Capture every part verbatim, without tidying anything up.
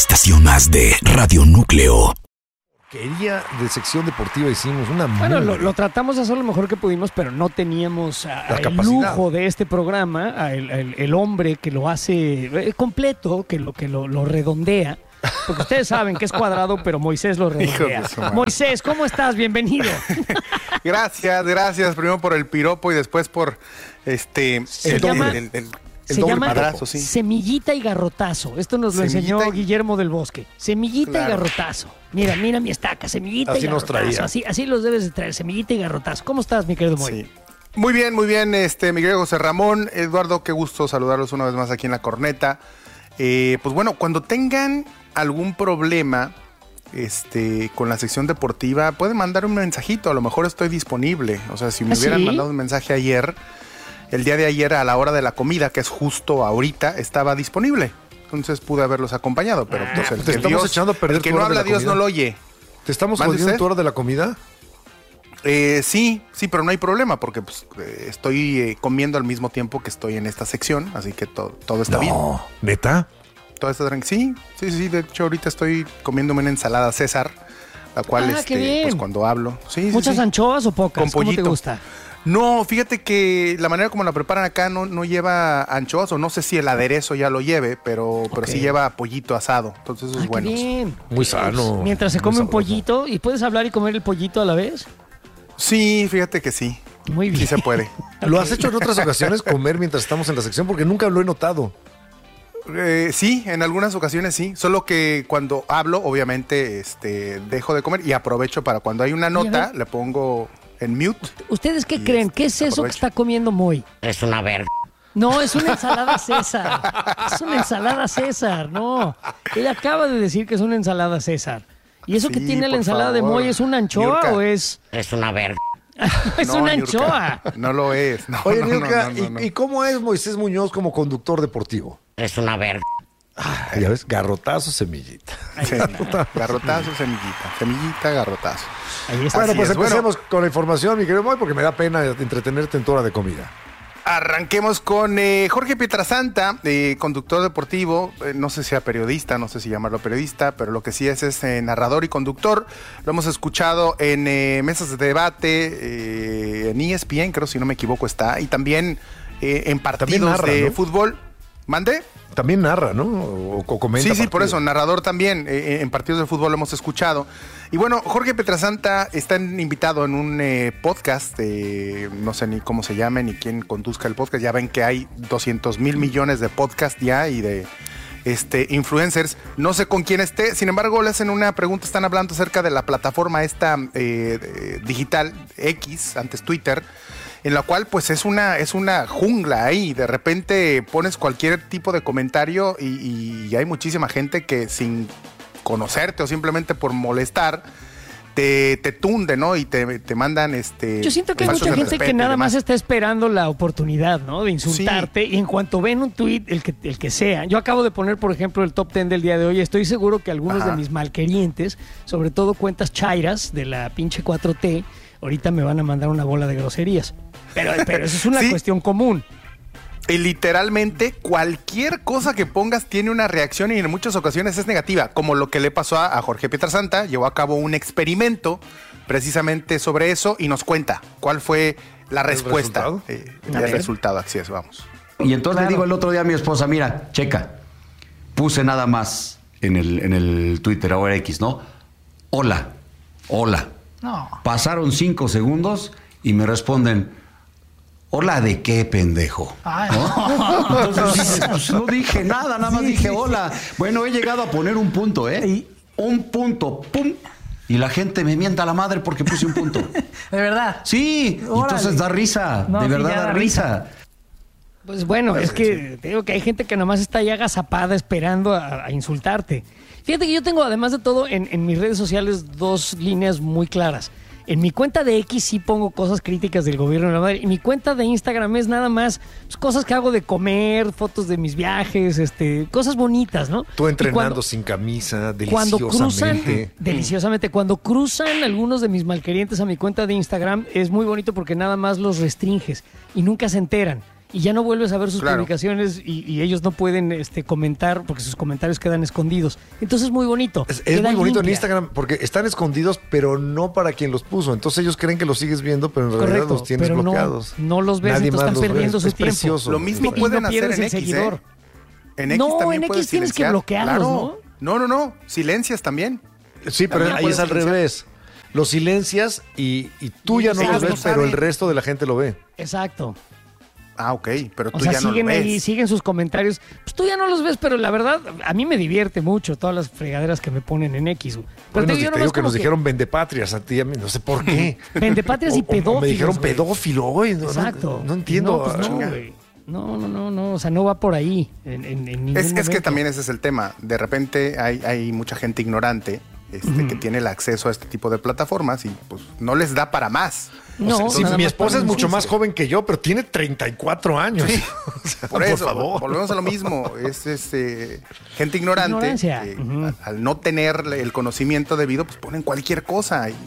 Estación más de Radio Núcleo. Quería de sección deportiva hicimos una Bueno, muy... lo, lo tratamos de hacer lo mejor que pudimos, pero no teníamos a, a el lujo de este programa, a el, el, el hombre que lo hace eh, completo, que lo que lo, lo redondea. Porque ustedes saben que es cuadrado, pero Moisés lo redondea. Moisés, ¿cómo estás? Bienvenido. Gracias, gracias. Primero por el piropo y después por este Se el, llama, el, el, el, se el doble llama madrazo, sí. semillita y garrotazo. Esto nos lo Semillita enseñó y... Guillermo del Bosque. Semillita claro. y garrotazo. Mira, mira mi estaca, semillita así y garrotazo. Nos traía. Así, así los debes de traer, semillita y garrotazo. ¿Cómo estás, mi querido Moy? Sí. Muy bien, muy bien, este, mi querido José Ramón. Eduardo, qué gusto saludarlos una vez más aquí en La Corneta. Eh, pues bueno, cuando tengan algún problema este, con la sección deportiva, pueden mandar un mensajito, a lo mejor estoy disponible. O sea, si me ¿Ah, hubieran sí? mandado un mensaje ayer, el día de ayer a la hora de la comida, que es justo ahorita, estaba disponible. Entonces pude haberlos acompañado, pero Ah, pues el te que, estamos Dios, echando a perder el que tu no hora de habla la Dios comida. no lo oye. ¿Te estamos ¿Mande jodiendo usted? tu hora de la comida? Eh, sí, sí, pero no hay problema porque pues, eh, estoy eh, comiendo al mismo tiempo que estoy en esta sección, así que to- todo está bien. No, ¿neta? Todo está tranquilo. Sí, sí, sí, de hecho ahorita estoy comiéndome una ensalada César, la cual, Ah, qué este, bien. pues cuando hablo. Sí, sí, ¿Muchas sí. anchoas o pocas? Con ¿Cómo te pollito. gusta? No, fíjate que la manera como la preparan acá no, no lleva anchoas, o no sé si el aderezo ya lo lleve, pero, pero Ok. sí lleva pollito asado. Entonces eso Ah, es qué bueno. bien. Muy sano. Mientras se muy come un sabroso. pollito, ¿y puedes hablar y comer el pollito a la vez? Sí, fíjate que sí. Muy bien. Sí se puede. ¿Lo has hecho en otras ocasiones comer mientras estamos en la sección? Porque nunca lo he notado. Eh, sí, en algunas ocasiones sí, solo que cuando hablo, obviamente, este, dejo de comer y aprovecho para cuando hay una a nota, ver. le pongo en mute. ¿Ustedes qué Y creen? este, ¿Qué es eso que aprovecho. está comiendo Moy? Es una verga. No, es una ensalada César. Es una ensalada César, no. Ella acaba de decir que es una ensalada César. ¿Y eso Sí, que tiene la por ensalada de favor. Moy es una anchoa Niurka. o es...? Es una verga. Es No, una Niurka, anchoa. No lo es. No, Oye, no, no, Niurka, no, no, no. ¿y, ¿y cómo es Moisés Muñoz como conductor deportivo? Es una verga. Ah, ya ves, garrotazo, semillita. Sí, garrotazo, semillita. Semillita, garrotazo. Ahí está. Bueno, Así pues es, bueno. empecemos con la información, mi querido Moy, porque me da pena entretenerte en tu hora de comida. Arranquemos con eh, Jorge Pietrasanta, eh, conductor deportivo, eh, no sé si sea periodista, no sé si llamarlo periodista, pero lo que sí es es eh, narrador y conductor. Lo hemos escuchado en eh, mesas de debate, eh, en E S P N, creo si no me equivoco está, y también eh, en partidos narra, de ¿no? fútbol. ¿Mande? También narra, ¿no? O, o comenta Sí, sí, por partidos. eso, narrador también, eh, en partidos de fútbol lo hemos escuchado. Y bueno, Jorge Pietrasanta está en- invitado en un eh, podcast, eh, no sé ni cómo se llame, ni quién conduzca el podcast, ya ven que hay doscientos mil millones de podcasts ya y de este, influencers, no sé con quién esté, sin embargo le hacen una pregunta, están hablando acerca de la plataforma esta eh, eh, digital X, antes Twitter, en la cual pues es una, es una jungla ahí, de repente pones cualquier tipo de comentario y, y hay muchísima gente que sin conocerte o simplemente por molestar, te, te tunde, ¿no? Y te, te mandan este. Yo siento que hay faltas mucha de gente respeto que y nada demás. más está esperando la oportunidad, ¿no? De insultarte. Y en cuanto ven un tuit, el que, el que sea. Yo acabo de poner, por ejemplo, el top ten del día de hoy. Estoy seguro que algunos Ajá. de mis malquerientes, sobre todo cuentas chairas de la pinche cuatro T, ahorita me van a mandar una bola de groserías. Pero, pero eso es una Sí. cuestión común. Y literalmente cualquier cosa que pongas tiene una reacción y en muchas ocasiones es negativa, como lo que le pasó a, a Jorge Pietrasanta, llevó a cabo un experimento precisamente sobre eso y nos cuenta cuál fue la respuesta. resultado? Eh, A el ver. resultado, así es, vamos. Y entonces Claro. le digo el otro día a mi esposa, mira, checa, puse nada más en el, en el Twitter, ahora X, ¿no? Hola, hola. No. Pasaron cinco segundos y me responden, hola de qué, pendejo. ¿No? Entonces dices, pues, no dije nada, nada más dije hola. Bueno, he llegado a poner un punto, ¿eh? Y- Un punto, pum. Y la gente me mienta la madre porque puse un punto. De verdad. Sí, Órale. entonces da risa, No, de sí, verdad ya da da risa. Pues bueno, es que te digo que hay gente que nomás está ahí agazapada esperando a, a insultarte. Fíjate que yo tengo, además de todo, en, en mis redes sociales dos líneas muy claras. En mi cuenta de X sí pongo cosas críticas del gobierno de la madre. Y mi cuenta de Instagram es nada más pues, cosas que hago de comer, fotos de mis viajes, este, cosas bonitas, ¿no? Tú Y entrenando cuando- sin camisa, Cuando cruzan, deliciosamente. deliciosamente, cuando cruzan algunos de mis malquerientes a mi cuenta de Instagram, es muy bonito porque nada más los restringes y nunca se enteran. y ya no vuelves a ver sus Claro. publicaciones y, y ellos no pueden este, comentar porque sus comentarios quedan escondidos. Entonces es muy bonito. Es, es Queda muy bonito limpia. en Instagram porque están escondidos, pero no para quien los puso. Entonces ellos creen que los sigues viendo, pero en realidad Correcto, los tienes pero no, bloqueados. no los ves, entonces más están los perdiendo ve. su Es tiempo. precioso. Lo mismo Y pueden no hacer pierdes en el X, seguidor. ¿eh? En X No, también en puedes X tienes que silenciar. bloquearlos, Claro. No, no, no. Silencias también. Sí, pero También ahí puedes es al silenciar. revés. Los silencias y, y tú Y ya no ellos los no ves, pero el saben. resto de la gente lo ve. Exacto. Ah, ok. Pero tú O sea, ya no lo siguen ahí, ves. siguen sus comentarios. Pues tú ya no los ves, pero la verdad, a mí me divierte mucho todas las fregaderas que me ponen en X. güey. Pero Hoy te nos, digo, te nomás digo que como nos dijeron vendepatrias a ti y a mí, no sé por qué. Vendepatrias y O- o- o pedófilos. Me dijeron güey. pedófilo hoy. No, no- Exacto. No, entiendo. No, pues no, Chinga. güey. No, no, no, no. O sea, no va por ahí. En, en, en ningún Es, es que momento. también ese es el tema. De repente hay, hay mucha gente ignorante este, que tiene el acceso a este tipo de plataformas y pues no les da para más. No, Sí, nada mi más esposa para es mucho anunciarse. más joven que yo, pero tiene treinta y cuatro años. O sea, Por por eso, favor. volvemos a lo mismo. Es este, gente ignorante Ignorancia. que Ujú. al, al no tener el conocimiento debido, pues ponen cualquier cosa. Y,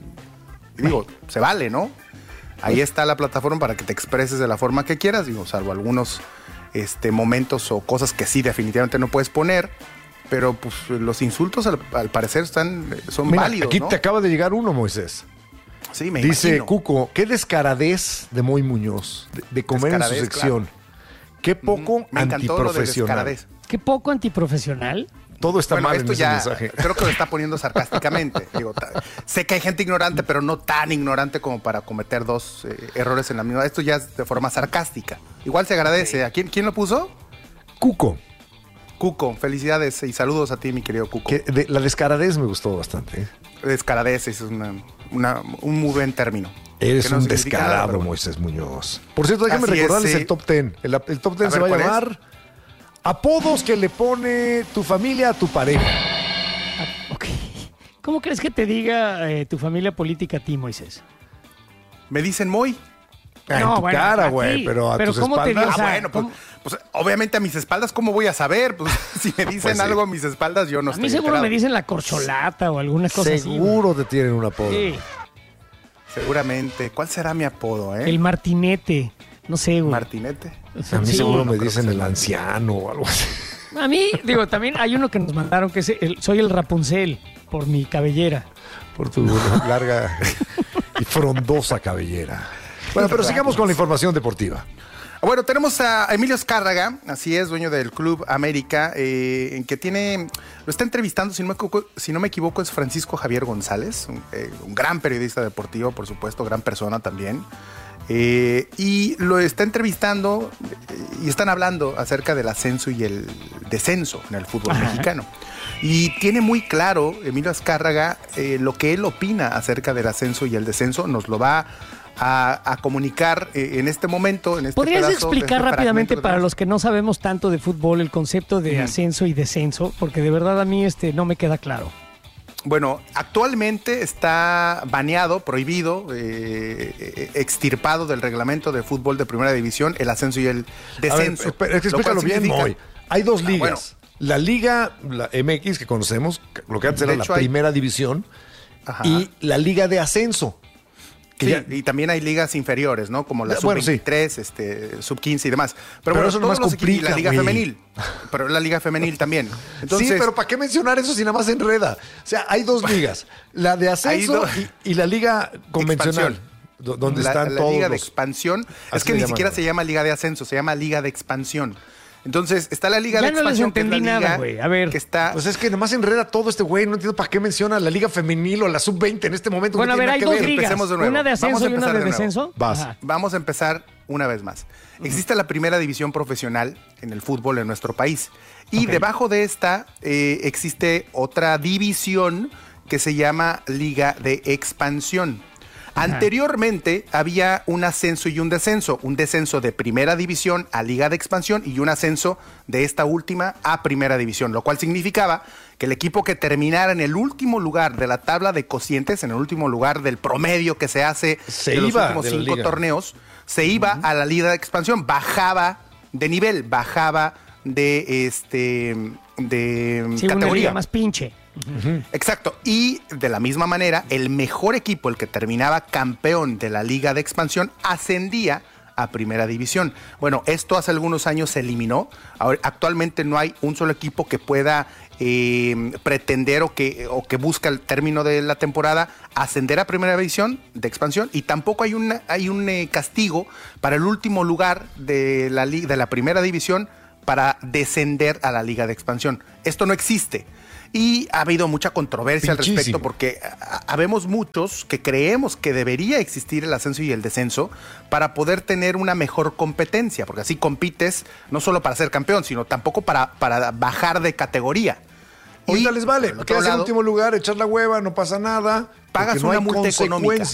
y digo, se vale, ¿no? Ahí está la plataforma para que te expreses de la forma que quieras, digo, salvo algunos este, momentos o cosas que sí definitivamente no puedes poner. Pero pues los insultos al, al parecer están, son Mira, válidos, aquí ¿no? te acaba de llegar uno, Moisés. Sí, me Dice imagino. Cuco, qué descaradez de Moy Muñoz, de, de comer en su Descaradez, sección. Qué poco Me encantó lo de antiprofesional. descaradez. Qué poco antiprofesional. Todo está Bueno, mal esto en ya ese mensaje. creo que lo está poniendo sarcásticamente. Digo, ta- sé que hay gente ignorante, pero no tan ignorante como para cometer dos eh, errores en la misma. Esto ya es de forma sarcástica. Igual se agradece. ¿A quién, quién lo puso? Cuco, Cuco. Felicidades y saludos a ti, mi querido Cuco. que de- la descaradez me gustó bastante. ¿eh? Descaradez es una, una- un muy buen término. Eres Que no un significa nada, descarado, pero bueno. Moisés Muñoz. Por cierto, déjame Así es, recordarles sí. el top ten. El, el top ten A se ver, va a ¿cuál es? llamar Apodos que le pone tu familia a tu pareja. Ok. ¿Cómo crees que te diga eh, tu familia política a ti, Moisés? Me dicen muy. Ah, No, en tu bueno, cara, a güey, ti. pero a Pero tus ¿cómo te espaldas. digo? O sea, Ah, bueno, pues, ¿cómo? pues, obviamente a mis espaldas, ¿cómo voy a saber? Pues si me dicen Pues sí. algo a mis espaldas, yo no A estoy mí seguro enterado. me dicen la corcholata o alguna cosa así. güey. Seguro te tienen un apodo. Sí. Seguramente. ¿Cuál será mi apodo, eh? El martinete. No sé, güey. Martinete. A mí Sí. seguro no me creo dicen que el sea. anciano o algo así. A mí, digo, también hay uno que nos mandaron que es el- soy el Rapunzel por mi cabellera. Por tu larga y frondosa cabellera. Bueno, pero sigamos con la información deportiva. Bueno, tenemos a Emilio Azcárraga, así es, dueño del Club América, eh, en que tiene, lo está entrevistando, si no me equivoco, si no me equivoco es Francisco Javier González, un, eh, un gran periodista deportivo, por supuesto, gran persona también. Eh, y lo está entrevistando eh, y están hablando acerca del ascenso y el descenso en el fútbol Ajá. mexicano. Y tiene muy claro Emilio Azcárraga eh, lo que él opina acerca del ascenso y el descenso. Nos lo va a, a comunicar eh, en este momento. En este ¿Podrías pedazo, explicar este rápidamente fragmento que para tenemos? los que no sabemos tanto de fútbol el concepto de Ujú. ascenso y descenso? Porque de verdad a mí este no me queda claro. Bueno, actualmente está baneado, prohibido, eh, extirpado del reglamento de fútbol de primera división el ascenso y el A ver, descenso. espera, es que lo cual explícalo bien, significa- Moy. Hay dos Ah, ligas. bueno. La liga, la M X que conocemos, lo que antes De era la hecho, hay- primera división, Ajá. y la liga de ascenso. Que Sí, ya- y también hay ligas inferiores, ¿no? Como la Bueno, sub veintitrés, este, sub quince y demás. Pero, Pero bueno, eso todos nomás los equipos- y complica, la liga güey. femenil. Pero la liga femenil también. Entonces, sí, pero ¿para qué mencionar eso si nada más enreda? O sea, hay dos ligas. La de ascenso dos- y, y la liga convencional. expansión. do- Donde la, están la todos liga de los- expansión. Así Es que le ni llaman siquiera ahora. se llama liga de ascenso, se llama liga de expansión. Entonces, está la liga Ya de no les expansión, que es la entendí nada, liga güey. A ver. que está... Pues es que nomás enreda todo este güey. No entiendo para qué menciona la liga femenil o la sub veinte en este momento. Bueno, a no ver, tiene hay nada dos que ver. ligas. Empecemos de nuevo. Una de Vamos a ascenso y una empezar de de nuevo. descenso. Vas. Ajá. Vamos a empezar una vez más. Existe la primera división profesional en el fútbol en nuestro país. Y Ok. debajo de esta eh, existe otra división que se llama Liga de Expansión. Anteriormente había un ascenso y un descenso. Un descenso de primera división a Liga de Expansión y un ascenso de esta última a primera división. Lo cual significaba que el equipo que terminara en el último lugar de la tabla de cocientes, en el último lugar del promedio que se hace Se de los iba últimos de la cinco liga. torneos, se iba a la Liga de Expansión, bajaba de nivel, bajaba de este de Sí, una categoría. liga más pinche. Exacto. Y de la misma manera, el mejor equipo, el que terminaba campeón de la Liga de Expansión, ascendía a primera división. Bueno, esto hace algunos años se eliminó. Ahora, actualmente no hay un solo equipo que pueda eh, pretender o que, o que busca el término de la temporada ascender a primera división de expansión, y tampoco hay, una, hay un eh, castigo para el último lugar de la, de la primera división para descender a la liga de expansión. Esto no existe. Y ha habido mucha controversia Pinchísimo. al respecto porque habemos muchos que creemos que debería existir el ascenso y el descenso para poder tener una mejor competencia, porque así compites no solo para ser campeón, sino tampoco para, para bajar de categoría. Ahorita les vale, quedas en último lugar, echar la hueva, no pasa nada. Pagas no una hay multa económica.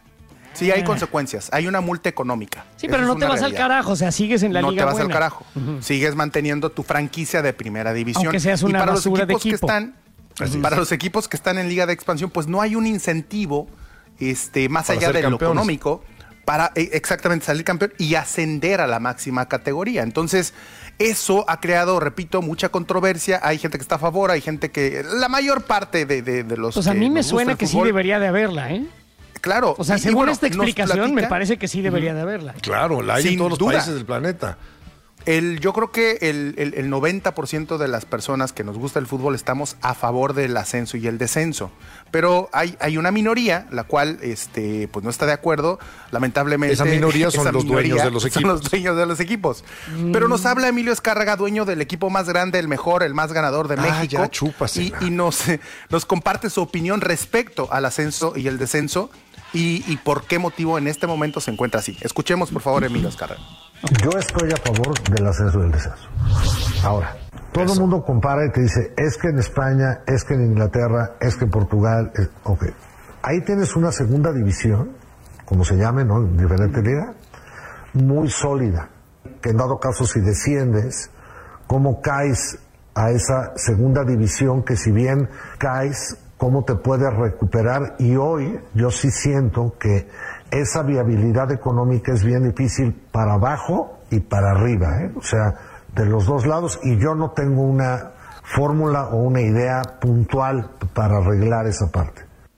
Sí, hay Ah. consecuencias. Hay una multa económica. Sí, pero Eso no es te una vas realidad. al carajo, o sea, sigues en la no liga te vas buena. al carajo. Uh-huh. Sigues manteniendo tu franquicia de primera división. Aunque seas una y para basura los de equipos equipo. que están, Así para es. los equipos que están en liga de expansión, pues no hay un incentivo, este, más Para allá ser de lo campeones. económico, para eh, exactamente salir campeón y ascender a la máxima categoría. Entonces, eso ha creado, repito, mucha controversia. Hay gente que está a favor, hay gente que, la mayor parte de, de, de los Pues a que mí me nos gusta suena el que sí fútbol, debería de haberla, ¿eh? Claro. O sea, y- y según bueno, esta nos explicación, me platica- parece que sí debería de haberla. Claro, la hay Sin en todos los duda. países del planeta. El, yo creo que el, el, el noventa por ciento de las personas que nos gusta el fútbol estamos a favor del ascenso y el descenso. Pero hay, hay una minoría, la cual este, pues no está de acuerdo, lamentablemente. Esa minoría son esa los dueños de los Son equipos. los dueños de los equipos. Pero nos habla Emilio Azcárraga, dueño del equipo más grande, el mejor, el más ganador de Ah, México. ya, y, chúpasela. y nos, nos comparte su opinión respecto al ascenso y el descenso y, y por qué motivo en este momento se encuentra así. Escuchemos, por favor, Emilio Azcárraga. Yo estoy a favor del ascenso y del descenso. Ahora, todo el mundo compara y te dice, es que en España, es que en Inglaterra, es que en Portugal, es... ok. Ahí tienes una segunda división, como se llame, ¿no? En diferente liga, muy sólida, que en dado caso si desciendes, ¿cómo caes a esa segunda división que si bien caes, cómo te puedes recuperar? Y hoy yo sí siento que esa viabilidad económica es bien difícil para abajo y para arriba, ¿eh? O sea, de los dos lados, y yo no tengo una fórmula o una idea puntual para arreglar esa parte.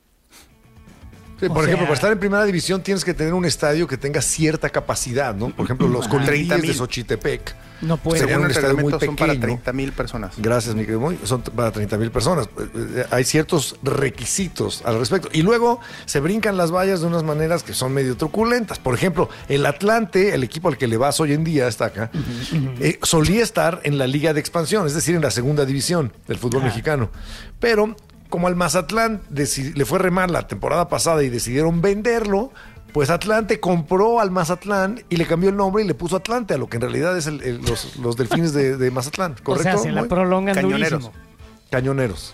Sí, por O ejemplo, sea- para estar en primera división tienes que tener un estadio que tenga cierta capacidad, ¿no? Por ejemplo, los Ajá. colibríes treinta mil. de Xochitepec. No puede. Según Según un el estadio muy reglamento son para pequeño. treinta mil personas. Gracias, mi querido Moy. Son para treinta mil personas. Eh, eh, Hay ciertos requisitos al respecto. Y luego se brincan las vallas de unas maneras que son medio truculentas. Por ejemplo, el Atlante, el equipo al que le vas hoy en día, está acá, eh, solía estar en la Liga de Expansión, es decir, en la segunda división del fútbol mexicano. Pero como al Mazatlán deci- le fue re mal la temporada pasada y decidieron venderlo, pues Atlante compró al Mazatlán y le cambió el nombre y le puso Atlante, a lo que en realidad es el- el- los, los delfines de, de Mazatlán, O ¿correcto? sea, se la Moy? prolongan Cañoneros. durísimo. Cañoneros,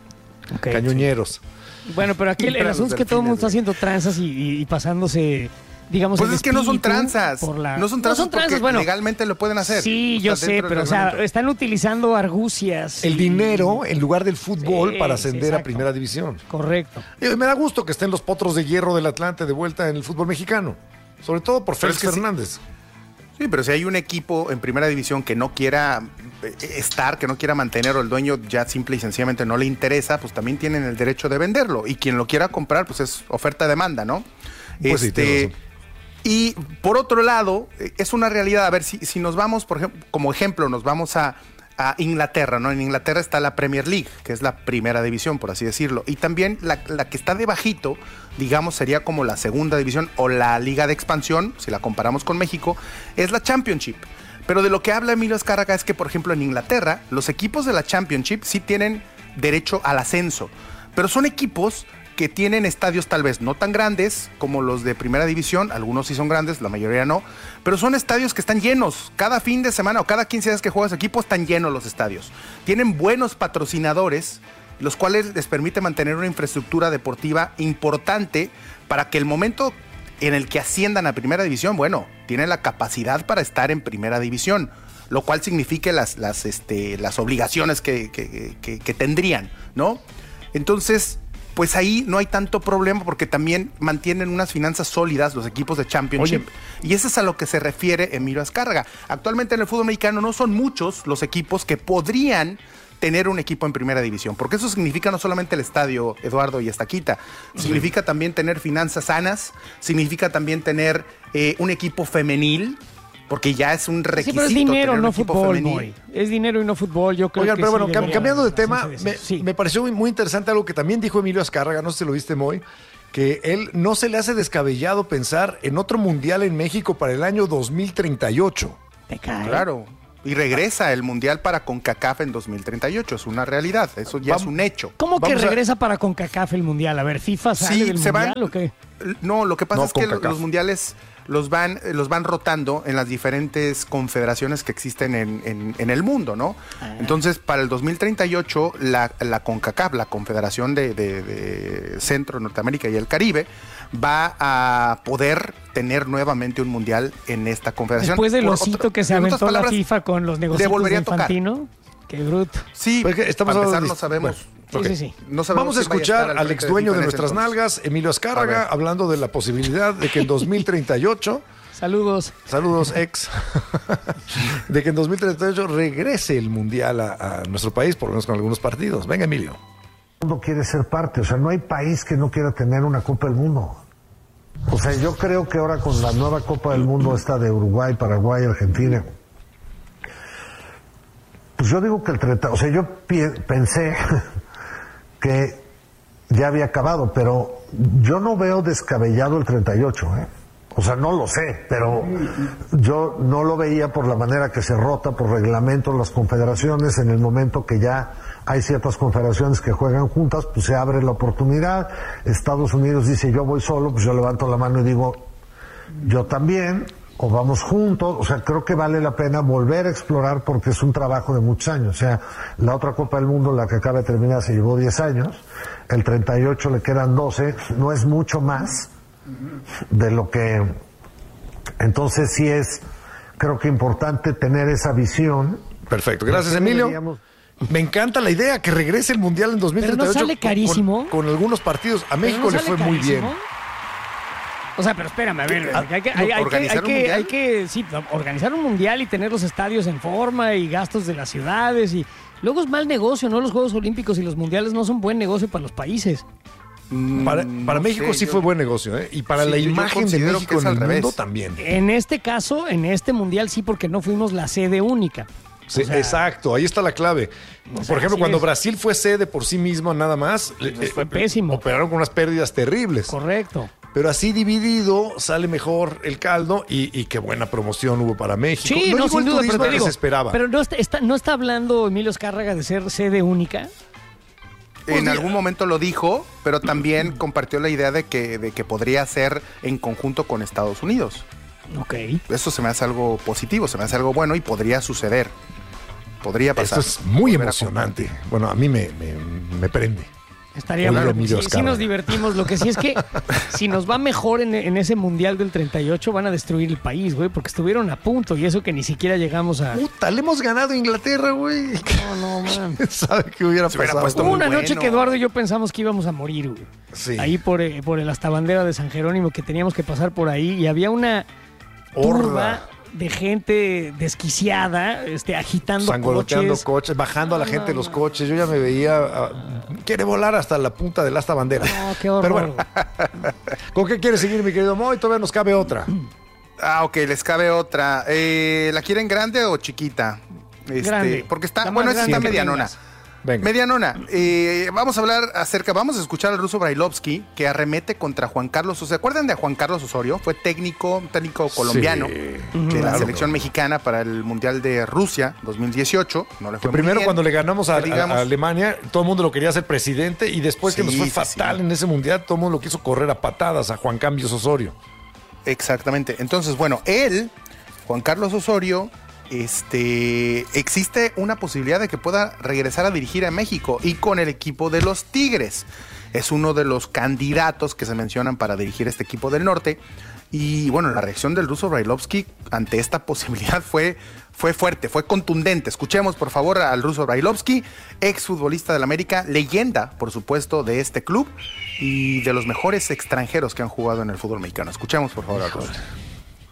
Ok, cañoñeros. sí. Bueno, pero aquí el, el Para los asunto es que todo el mundo está delfines, haciendo tranzas y, y- y pasándose, digamos, Pues el es que no son espíritu tranzas. por la- No son tranzas porque bueno. legalmente lo pueden hacer. Sí, Está yo sé, dentro del pero o sea, reglamento. están utilizando argucias. El y- dinero en lugar del fútbol Sí, para sí, ascender a exacto. primera división. Correcto. Y me da gusto que estén los potros de hierro del Atlante de vuelta en el fútbol mexicano. Sobre todo por Pero Félix es que sí. Fernández. Sí, pero si hay un equipo en primera división que no quiera eh, estar, que no quiera mantener, o el dueño ya simple y sencillamente no le interesa, pues también tienen el derecho de venderlo. Y quien lo quiera comprar, pues es oferta-demanda, ¿no? Pues sí, tienes razón. Y por otro lado, eh, es una realidad. A ver, si, si nos vamos, por ejemplo, como ejemplo, nos vamos a, a Inglaterra, ¿no? En Inglaterra está la Premier League, que es la primera división, por así decirlo. Y también la, la que está debajito, digamos, sería como la segunda división o la Liga de Expansión, si la comparamos con México, es la Championship. Pero de lo que habla Emilio Azcárraga es que, por ejemplo, en Inglaterra, los equipos de la Championship sí tienen derecho al ascenso, pero son equipos que tienen estadios tal vez no tan grandes como los de primera división, algunos sí son grandes, la mayoría no, pero son estadios que están llenos, cada fin de semana o cada quince días que juega su equipo están llenos los estadios. Tienen buenos patrocinadores, los cuales les permite mantener una infraestructura deportiva importante para que el momento en el que asciendan a primera división, bueno, tienen la capacidad para estar en primera división, lo cual signifique las, las, este, las obligaciones que, que, que, que tendrían, ¿no? Entonces, pues ahí no hay tanto problema porque también mantienen unas finanzas sólidas los equipos de Championship. Oye. Y eso es a lo que se refiere Emilio Azcárraga. Actualmente en el fútbol mexicano no son muchos los equipos que podrían tener un equipo en primera división, porque eso significa no solamente el estadio, Eduardo y Estaquita, significa también tener finanzas sanas, significa también tener eh, un equipo femenil, porque ya es un requisito. Sí, pero es dinero, tener no un equipo fútbol, femenil. Moy. Es dinero y no fútbol, yo creo Oigan, que pero sí bueno, cam- debería cambiando de tema, hacerse me, eso. Sí. me pareció muy, muy interesante algo que también dijo Emilio Azcárraga, no sé si lo viste, Moy, que él no se le hace descabellado pensar en otro mundial en México para el año dos mil treinta y ocho. Te cae. Claro. Y regresa el mundial para CONCACAF en dos mil treinta y ocho. Es una realidad. Eso ya Vamos- es un hecho. ¿Cómo que Vamos a- regresa para CONCACAF el mundial? A ver, ¿FIFA sale Sí, del se mundial van- o qué? No, lo que pasa No, es que lo- CONCACAF. los mundiales los van, los van rotando en las diferentes confederaciones que existen en, en- en el mundo, ¿no? Ah. Entonces, para el dos mil treinta y ocho, la, la CONCACAF, la Confederación de, de- de Centro, Norteamérica y el Caribe, va a poder tener nuevamente un mundial en esta confederación. Después del Por osito otro- que se en otras aventó la palabras, FIFA con los negocios volvería de a tocar. Infantino. Qué bruto. Sí, Pues es que estamos para empezar hablando no de- sabemos. Sí, Ok. sí, sí. no sabemos Vamos a quién vaya escuchar estar al frente ex dueño de FIFA en ese nuestras entonces. nalgas, Emilio A Azcárraga, ver. hablando de la posibilidad de que en dos mil treinta y ocho, Saludos. saludos ex, de que en dos mil treinta y ocho regrese el mundial a, a nuestro país, por lo menos con algunos partidos. Venga, Emilio. El mundo quiere ser parte, o sea, no hay país que no quiera tener una Copa del Mundo. O sea, yo creo que ahora con la nueva Copa del Mundo, esta de Uruguay, Paraguay, Argentina, pues yo digo que el treinta, o sea, yo pi- pensé que ya había acabado, pero yo no veo descabellado el treinta y ocho, ¿eh? O sea, no lo sé, pero yo no lo veía por la manera que se rota por reglamento las confederaciones. En el momento que ya hay ciertas confederaciones que juegan juntas, pues se abre la oportunidad. Estados Unidos dice, yo voy solo, pues yo levanto la mano y digo, yo también, o vamos juntos. O sea, creo que vale la pena volver a explorar porque es un trabajo de muchos años. O sea, la otra Copa del Mundo, la que acaba de terminar, se llevó diez años. El treinta y ocho le quedan doce, no es mucho más de lo que... Entonces sí es, creo que importante tener esa visión. Perfecto, gracias, ¿Por qué Emilio. deberíamos- Me encanta la idea que regrese el mundial en dos mil treinta y ocho. Pero no sale con- carísimo. Con, con algunos partidos. A ¿Pero México no le sale fue muy bien. carísimo? O sea, pero espérame, a ver, Ah, hay que, hay, hay que, ¿organizar hay un que, mundial? hay que, sí, organizar un mundial y tener los estadios en forma y gastos de las ciudades y luego es mal negocio, ¿no? Los Juegos Olímpicos y los mundiales no son buen negocio para los países. Para, Mm, para no México sé, sí yo- fue buen negocio, ¿eh? Y para Sí, la yo- yo imagen de considero México que es en el al revés. mundo también. En este caso, en este mundial sí, porque no fuimos la sede única. Sí, O sea, exacto, ahí está la clave. o sea, Por ejemplo, así cuando es. Brasil fue sede por sí mismo nada más, Les eh, fue pésimo. Operaron con unas pérdidas terribles. Correcto. Pero así dividido sale mejor el caldo y, y qué buena promoción hubo para México. Sí, no, llegó sin el duda, turismo pero te que digo, se esperaba. pero no está, está- no está hablando Emilio Azcárraga de ser sede única. En Pues, algún momento lo dijo, pero también compartió la idea de que, de que podría ser en conjunto con Estados Unidos. Ok. Eso se me hace algo positivo, se me hace algo bueno y podría suceder. Podría pasar. Esto es muy Volver a emocionante. Bueno, a mí me, me, me prende. Estaría Oye, bueno. Emilio Sí, sí Azcárraga. nos divertimos. Lo que sí es que si nos va mejor en, en ese mundial del treinta y ocho van a destruir el país, güey, porque estuvieron a punto y eso que ni siquiera llegamos a... Puta, le hemos ganado a Inglaterra, güey. No, no, man. ¿Sabe qué hubiera Se hubiera pasado? puesto Hubo muy una bueno. noche que Eduardo y yo pensamos que íbamos a morir, güey. Sí. Ahí por, eh, por el hasta bandera de San Jerónimo, que teníamos que pasar por ahí y había una turba Horda. de gente desquiciada, este, agitando Sangoloteando coches. coches, bajando a la No, gente de no, los no. coches. Yo ya me veía. ah, quiere volar hasta la punta del asta bandera. No, qué horror. Pero bueno, ¿con qué quiere seguir, mi querido Moy? Todavía nos cabe otra. Ah, ok, les cabe otra. Eh, ¿La quieren grande o chiquita? Este, Grande. Porque está, La más bueno, esta está grande que medianona. tengas. Venga. Medianona. Eh, vamos a hablar acerca, vamos a escuchar al ruso Brailovsky que arremete contra Juan Carlos. ¿Se acuerdan de Juan Carlos Osorio? Fue técnico, un técnico colombiano de la claro, selección claro. mexicana para el Mundial de Rusia dos mil dieciocho. No le fue muy Primero, bien, cuando le ganamos a, que digamos. a- a Alemania, todo el mundo lo quería hacer presidente. Y después que Sí, nos fue sí, fatal sí. en ese mundial, todo el mundo lo quiso correr a patadas a Juan Cambios Osorio. Exactamente. Entonces, bueno, él, Juan Carlos Osorio, este, existe una posibilidad de que pueda regresar a dirigir a México y con el equipo de los Tigres. Es uno de los candidatos que se mencionan para dirigir este equipo del norte. Y bueno, la reacción del ruso Brailovsky ante esta posibilidad fue, fue fuerte, fue contundente. Escuchemos por favor al ruso Brailovsky, exfutbolista del América, leyenda, por supuesto, de este club y de los mejores extranjeros que han jugado en el fútbol mexicano. Escuchemos por favor al ruso.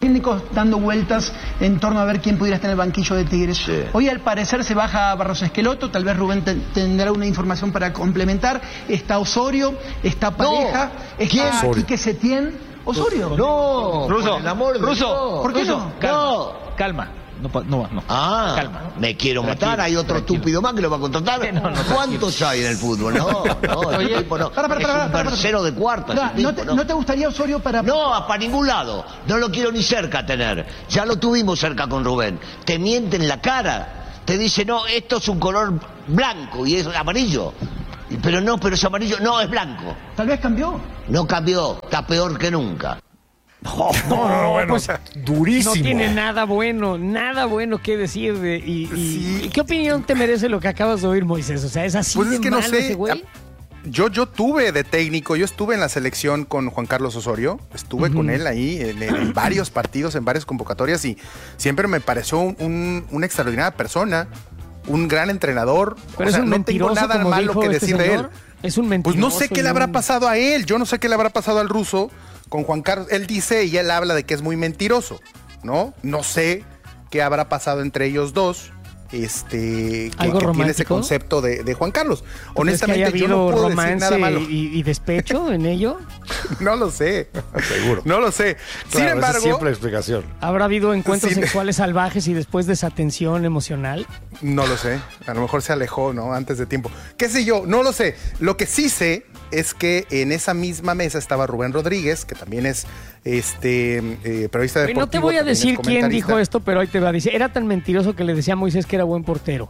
técnicos dando vueltas en torno a ver quién pudiera estar en el banquillo de Tigres. Sí. Hoy al parecer se baja Barros Esqueloto, tal vez Rubén te, tendrá una información para complementar. Está Osorio, está Pareja, no. está Quique Setién. Osorio. No, Ruso, por el amor de Ruso, Dios. ¿Por qué Ruso, no? Calma, No. calma. No, no, no. Ah, calma. Me quiero Tranquilo, matar, hay otro tranquilo. estúpido más que lo va a contratar. No, no, ¿Cuántos hay en el fútbol? No, no, Oye, el tipo no. para, para, es para, un para, para, tercero de cuarta. No, ese tipo, no, te, no. ¿No te gustaría Osorio para...? No, para ningún lado. No lo quiero ni cerca tener. Ya lo tuvimos cerca con Rubén. Te miente en la cara. Te dice, no, esto es un color blanco y es amarillo. Pero no, pero es amarillo. No, es blanco. Tal vez cambió. No cambió. Está peor que nunca. No, no, no, bueno, pues, durísimo. No tiene nada bueno, nada bueno que decir. De, y, y, Sí. ¿y qué opinión te merece lo que acabas de oír, Moisés? O sea, ¿es así Pues de es que no malo sé. ese güey? Yo, yo tuve de técnico, yo estuve en la selección con Juan Carlos Osorio, estuve uh-huh. con él ahí en, en varios partidos, en varias convocatorias y siempre me pareció un, un, una extraordinaria persona, un gran entrenador. Pero o sea, es un no tengo mentiroso, nada como malo dijo que este decir de señor. él. Es un mentiroso. Pues no sé qué le habrá un... pasado a él, yo no sé qué le habrá pasado al ruso con Juan Carlos. Él dice y él habla de que es muy mentiroso, ¿no? No sé qué habrá pasado entre ellos dos. Este, que, ¿Algo que tiene ese romántico? concepto de, de Juan Carlos. Honestamente, Honestamente, que haya yo no puedo romance decir nada malo. Y, y despecho en ello. No lo sé. Seguro. No lo sé. Claro, Sin esa embargo, es siempre la explicación. ¿Habrá habido encuentros Sí. sexuales salvajes y después desatención emocional? no lo sé. A lo mejor se alejó, ¿no? Antes de tiempo. ¿Qué sé yo? No lo sé. Lo que sí sé es que en esa misma mesa estaba Rubén Rodríguez, que también es este eh, periodista Oye, deportivo. no te voy a también es decir quién comentarista. dijo esto, pero ahí te va. Dice, era tan mentiroso que le decía a Moisés que era buen portero.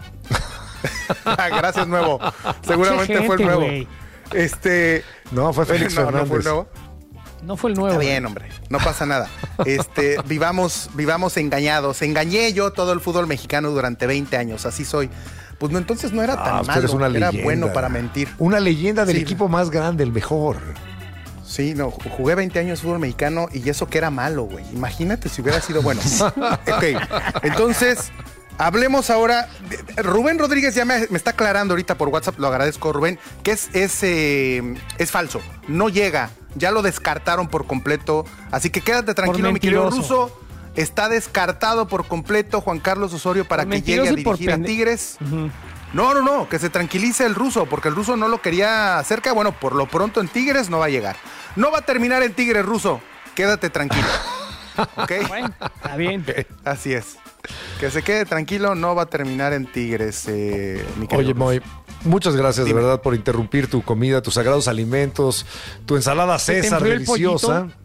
Gracias, Nuevo. Seguramente Che fue el gente, nuevo. güey. Este. No, fue Félix no, no Fernández. fue el nuevo. No fue el nuevo. Está bien, hombre. No pasa nada. Este, vivamos, vivamos engañados. Engañé yo todo el fútbol mexicano durante veinte años. Así soy. Pues no, entonces no era tan Ah, usted malo. es una Era leyenda. bueno para mentir. Una leyenda del Sí. equipo más grande, el mejor. Sí, no, jugué veinte años fútbol mexicano y eso que era malo, güey. Imagínate si hubiera sido bueno. Ok, entonces, hablemos ahora. de- Rubén Rodríguez ya me, me está aclarando ahorita por WhatsApp, lo agradezco, Rubén, que es, es, eh, es falso. No llega, ya lo descartaron por completo. Así que quédate tranquilo, mi querido mentiroso. Ruso. Está descartado por completo Juan Carlos Osorio para Por que llegue a mentiroso y por dirigir a pende- Tigres. Ujú. No, no, no, que se tranquilice el ruso, porque el ruso no lo quería cerca. Bueno, por lo pronto en Tigres no va a llegar. No va a terminar en Tigres, ruso. Quédate tranquilo. ¿Ok? Bueno, está bien. Así es. Que se quede tranquilo, no va a terminar en Tigres, eh, mi querido Oye, ruso. Moy, muchas gracias Dime. de verdad por interrumpir tu comida, tus sagrados alimentos, tu ensalada ¿Se te César enfrió el deliciosa. pollito?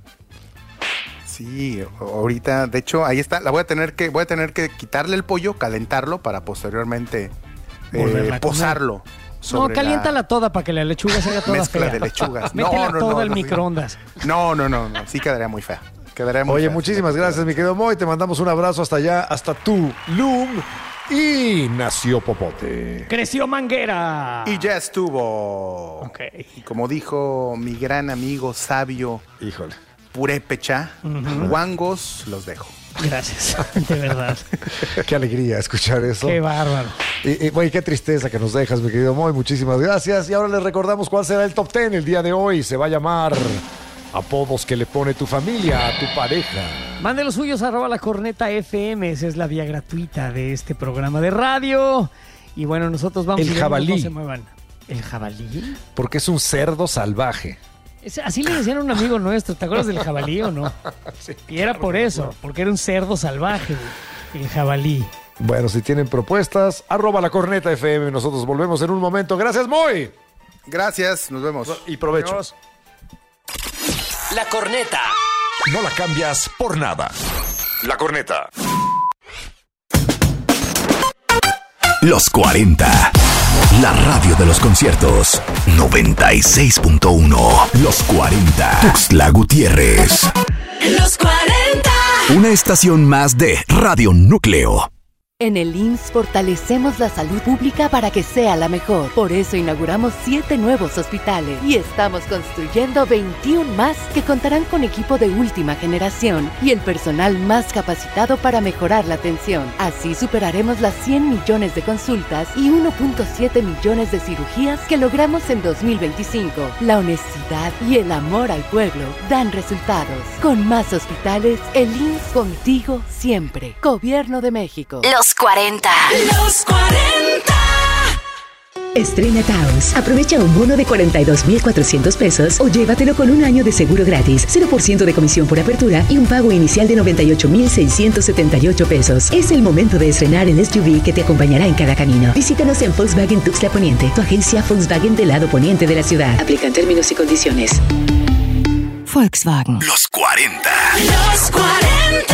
Sí, ahorita, de hecho, ahí está. La voy a tener que, voy a tener que quitarle el pollo, calentarlo para posteriormente eh, Volverla a comer. posarlo. No, sobre caliéntala toda para que la lechuga se haga toda mezcla fea. de lechugas. No, Métela no, toda no, al no, microondas. No, no, no, no, sí quedaría muy fea. Quedaría muy Oye, fea. muchísimas gracias, mi querido Moy. Te mandamos un abrazo hasta allá, hasta Tulum. Y nació Popote. Creció Manguera. Y ya estuvo. Ok. Y como dijo mi gran amigo sabio Híjole. Purépecha, guangos los dejo. Gracias, de verdad. Qué alegría escuchar eso. Qué bárbaro. Y, y, güey, qué tristeza que nos dejas, mi querido Moy. Muchísimas gracias. Y ahora les recordamos cuál será el top ten el día de hoy. Se va a llamar apodos que le pone tu familia a tu pareja. Mande los suyos arroba la corneta F M. Esa es la vía gratuita de este programa de radio. Y bueno, nosotros vamos El y vemos, jabalí. no se muevan. ¿El jabalí? Porque es un cerdo salvaje. Es- así le decían a un amigo nuestro. ¿Te acuerdas del jabalí o no? Y era por eso, porque era un cerdo salvaje, güey, el jabalí. Bueno, si tienen propuestas, arroba la corneta F M. Nosotros volvemos en un momento. Gracias, Moy. Gracias, nos vemos. Y provecho. La corneta. No la cambias por nada. La corneta. Los cuarenta. La radio de los conciertos. noventa y seis punto uno. Los cuarenta. Tuxtla Gutiérrez. Los cuarenta. Una estación más de Radio Núcleo. En el I M S S fortalecemos la salud pública para que sea la mejor. Por eso inauguramos siete nuevos hospitales y estamos construyendo veintiuno más que contarán con equipo de última generación y el personal más capacitado para mejorar la atención. Así superaremos las cien millones de consultas y uno punto siete millones de cirugías que logramos en dos mil veinticinco. La honestidad y el amor al pueblo dan resultados. Con más hospitales, el I M S S contigo siempre. Gobierno de México. Los cuarenta. Los cuarenta. Estrena Taos. Aprovecha un bono de cuarenta y dos mil cuatrocientos pesos o llévatelo con un año de seguro gratis, cero por ciento de comisión por apertura y un pago inicial de noventa y ocho mil seiscientos setenta y ocho pesos. Es el momento de estrenar el S U V que te acompañará en cada camino. Visítanos en Volkswagen Tuxtla Poniente, tu agencia Volkswagen del lado poniente de la ciudad. Aplican términos y condiciones. Volkswagen. Los cuarenta. Los cuarenta.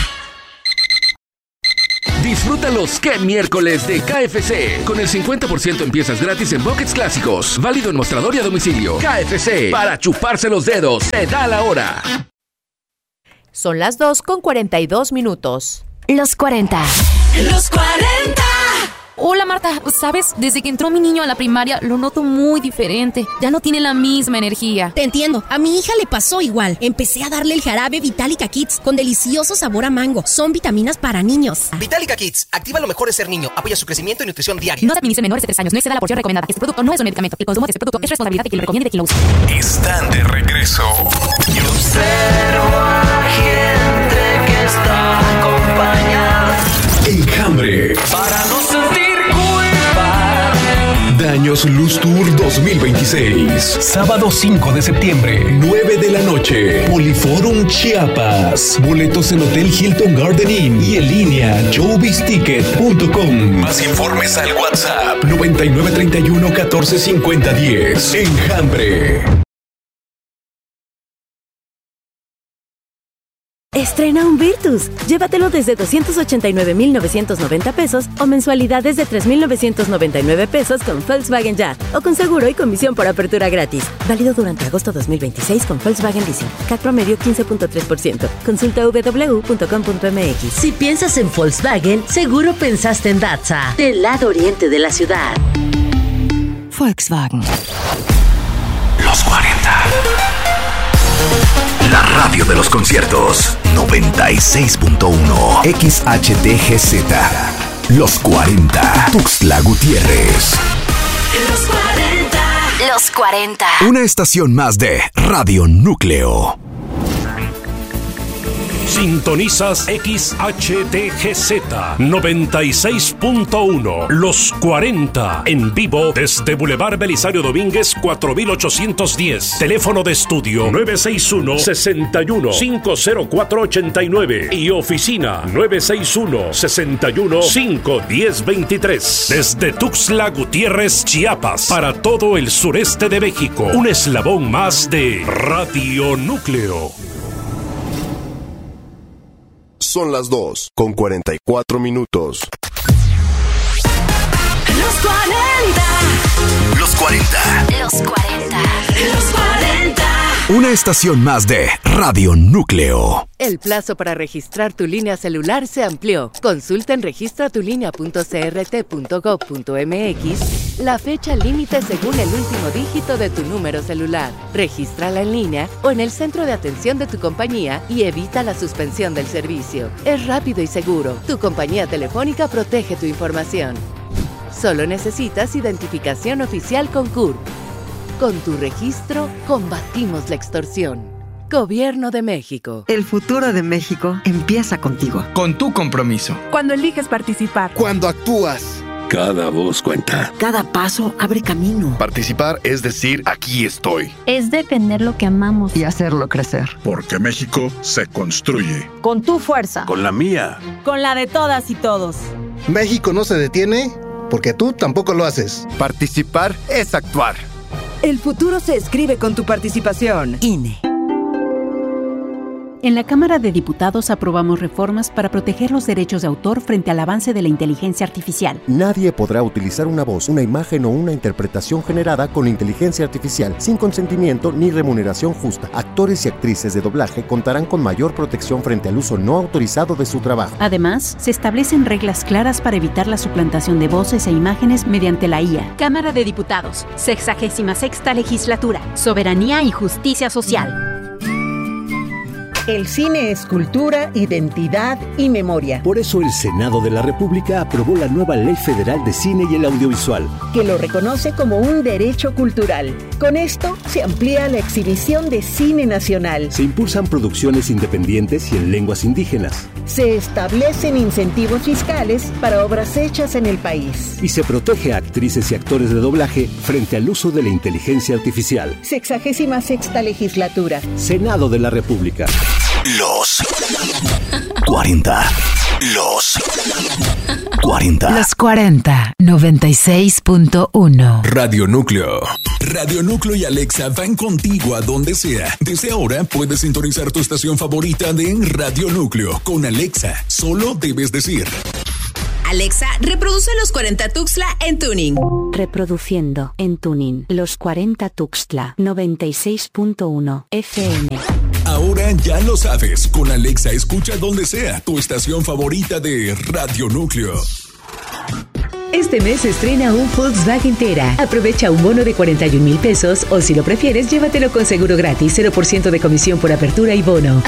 Disfruta los ¡Qué miércoles! De K F C. Con el cincuenta por ciento en piezas gratis en buckets clásicos. Válido en mostrador y a domicilio. K F C. Para chuparse los dedos. Te da la hora. Son las dos con cuarenta y dos minutos. Los cuarenta. Los cuarenta. Hola Marta, ¿sabes? Desde que entró mi niño a la primaria lo noto muy diferente. Ya no tiene la misma energía. Te entiendo, a mi hija le pasó igual. Empecé a darle el jarabe Vitálica Kids con delicioso sabor a mango. Son vitaminas para niños. Vitálica Kids, activa lo mejor de ser niño. Apoya su crecimiento y nutrición diaria. No se administre menores de tres años, no exceda la porción recomendada. Este producto no es un medicamento. El consumo de este producto es responsabilidad de quien lo recomiende y de quien lo usa. Están de regreso. Yo observo a gente que está acompañada. Enjambre. Para no sentir culpa. Daños Luz Tour dos mil veintiséis. Sábado cinco de septiembre, nueve de la noche. Poliforum Chiapas. Boletos en Hotel Hilton Garden Inn y en línea showbiz ticket punto com. Más informes al WhatsApp noventa y nueve treinta y uno catorce cincuenta diez. Enjambre. Estrena un Virtus. Llévatelo desde doscientos ochenta y nueve mil novecientos noventa pesos o mensualidades de tres mil novecientos noventa y nueve pesos con Volkswagen Ya o con seguro y comisión por apertura gratis. Válido durante agosto dos mil veintiséis con Volkswagen Leasing. C A T promedio quince punto tres por ciento. Consulta doble u doble u doble u punto com punto m x. Si piensas en Volkswagen, seguro pensaste en Datsa, del lado oriente de la ciudad. Volkswagen. Los cuarenta. La radio de los conciertos. noventa y seis punto uno. X H T G Z. Los cuarenta. Tuxtla Gutiérrez. Los cuarenta. Los cuarenta. Una estación más de Radio Núcleo. Sintonizas X H T G Z noventa y seis punto uno. Los cuarenta. En vivo desde Boulevard Belisario Domínguez cuatro mil ochocientos diez. Teléfono de estudio nueve seis uno, seis uno, cinco cero cuatro ocho nueve y oficina nueve seis uno, seis uno, cinco uno cero dos tres. Desde Tuxtla Gutiérrez, Chiapas, para todo el sureste de México. Un eslabón más de Radio Núcleo. Son las dos con cuarenta y cuatro minutos. Los cuarenta. Los cuarenta. Los cuarenta. Los cuarenta. Una estación más de Radio Núcleo. El plazo para registrar tu línea celular se amplió. Consulta en registra tu línea punto c r t punto gov punto m x la fecha límite según el último dígito de tu número celular. Regístrala en línea o en el centro de atención de tu compañía y evita la suspensión del servicio. Es rápido y seguro. Tu compañía telefónica protege tu información. Solo necesitas identificación oficial con C U R P. Con tu registro, combatimos la extorsión. Gobierno de México. El futuro de México empieza contigo. Con tu compromiso. Cuando eliges participar. Cuando actúas. Cada voz cuenta. Cada paso abre camino. Participar es decir, aquí estoy. Es defender lo que amamos. Y hacerlo crecer. Porque México se construye. Con tu fuerza. Con la mía. Con la de todas y todos. México no se detiene porque tú tampoco lo haces. Participar es actuar. El futuro se escribe con tu participación. I N E. En la Cámara de Diputados aprobamos reformas para proteger los derechos de autor frente al avance de la inteligencia artificial. Nadie podrá utilizar una voz, una imagen o una interpretación generada con inteligencia artificial sin consentimiento ni remuneración justa. Actores y actrices de doblaje contarán con mayor protección frente al uso no autorizado de su trabajo. Además, se establecen reglas claras para evitar la suplantación de voces e imágenes mediante la I A. Cámara de Diputados, sexagésima sexta legislatura, soberanía y justicia social. El cine es cultura, identidad y memoria. Por eso el Senado de la República aprobó la nueva Ley Federal de Cine y el Audiovisual, que lo reconoce como un derecho cultural. Con esto se amplía la exhibición de cine nacional. Se impulsan producciones independientes y en lenguas indígenas. Se establecen incentivos fiscales para obras hechas en el país. Y se protege a actrices y actores de doblaje frente al uso de la inteligencia artificial. Sexagésima sexta legislatura. Senado de la República. Los cuarenta. Los cuarenta. Los cuarenta. noventa y seis punto uno. Radio Núcleo. Radio Núcleo y Alexa van contigo a donde sea. Desde ahora puedes sintonizar tu estación favorita de Radio Núcleo. Con Alexa, solo debes decir: Alexa, reproduce Los cuarenta Tuxtla en Tuning. Reproduciendo en Tuning Los cuarenta Tuxtla noventa y seis punto uno F M. Ahora ya lo sabes, con Alexa escucha donde sea tu estación favorita de Radio Núcleo. Este mes se estrena un Volkswagen Tera. Aprovecha un bono de cuarenta y un mil pesos o si lo prefieres, llévatelo con seguro gratis, cero por ciento de comisión por apertura y bono.